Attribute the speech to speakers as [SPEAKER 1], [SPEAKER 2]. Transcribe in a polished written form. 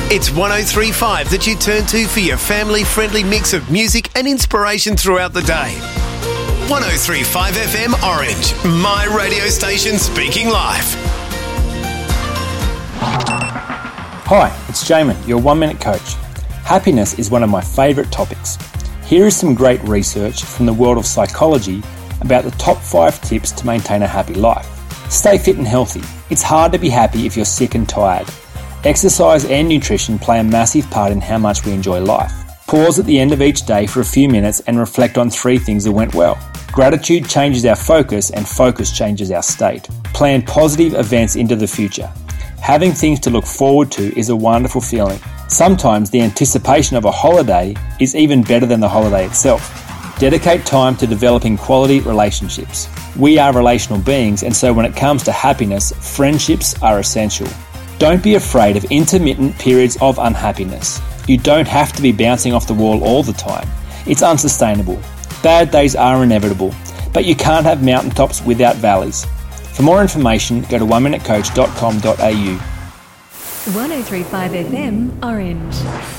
[SPEAKER 1] It's 103.5 that you turn to for your family-friendly mix of music and inspiration throughout the day. 103.5 FM Orange, my radio station speaking live.
[SPEAKER 2] Hi, it's Jamin, your 1 Minute Coach. Happiness is one of my favourite topics. Here is some great research from the world of psychology about the top 5 tips to maintain a happy life. Stay fit and healthy. It's hard to be happy if you're sick and tired. Exercise and nutrition play a massive part in how much we enjoy life. Pause at the end of each day for a few minutes and reflect on 3 things that went well. Gratitude changes our focus and focus changes our state. Plan positive events into the future. Having things to look forward to is a wonderful feeling. Sometimes the anticipation of a holiday is even better than the holiday itself. Dedicate time to developing quality relationships. We are relational beings, and so when it comes to happiness, friendships are essential. Don't be afraid of intermittent periods of unhappiness. You don't have to be bouncing off the wall all the time. It's unsustainable. Bad days are inevitable, but you can't have mountaintops without valleys. For more information, go to oneminutecoach.com.au.
[SPEAKER 3] 103.5 FM Orange.